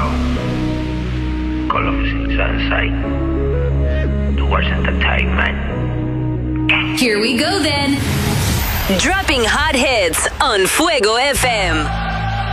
Call of Sunshine. Towards entertainment. Here we go then. Dropping hot hits on Fuego FM.